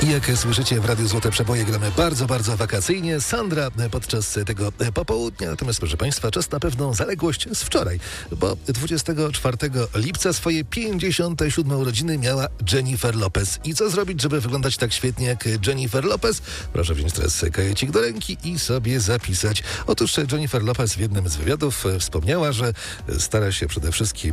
I jak słyszycie, w Radiu Złote Przeboje gramy bardzo, bardzo wakacyjnie. Sandra podczas tego popołudnia. Natomiast, proszę Państwa, czas na pewną zaległość z wczoraj, bo 24 lipca swoje 57 urodziny miała Jennifer Lopez. I co zrobić, żeby wyglądać tak świetnie jak Jennifer Lopez? Proszę wziąć teraz kajecik do ręki i sobie zapisać. Otóż Jennifer Lopez w jednym z wywiadów wspomniała, że stara się przede wszystkim